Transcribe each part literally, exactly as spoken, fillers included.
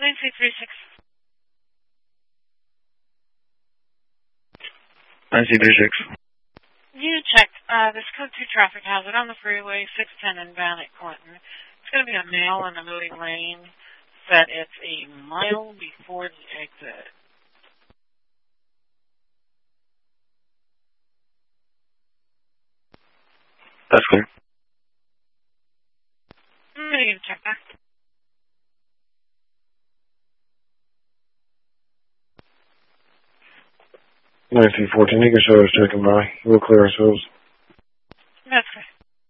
nine C three six. nine C three six. You check uh, this code two traffic hazard on the freeway, six ten inbound at Clinton. It's going to be a male in a moving lane. Said it's a mile before the exit. That's clear. I'm going to check back. nine C fourteen, you can show us checking by. We'll clear ourselves. That's good.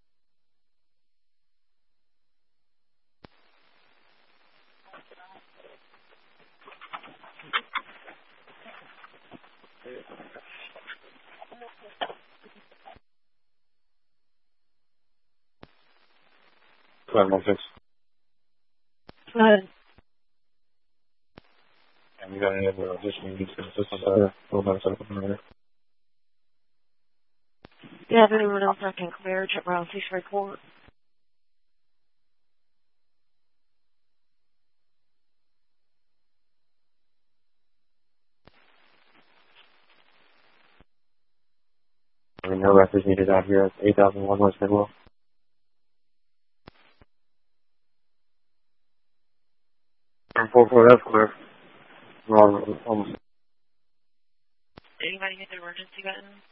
Flat one six. Good. And we got any other additional needs to assist us there? We'll have set up a minute. Do you have anyone else I can clear? Check around Cease report. I mean, no records needed out here at eight thousand one West Midwell. four four, that's clear. We're all, almost. Anybody hit the emergency button?